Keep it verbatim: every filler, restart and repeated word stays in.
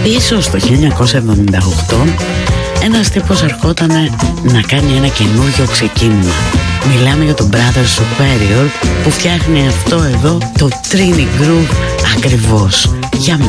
Πίσω στο χίλια εννιακόσια εβδομήντα οκτώ ένας τύπος ερχόταν να κάνει ένα καινούργιο ξεκίνημα. Μιλάμε για τον Brothers Superior που φτιάχνει αυτό εδώ το Trini Groove ακριβώς για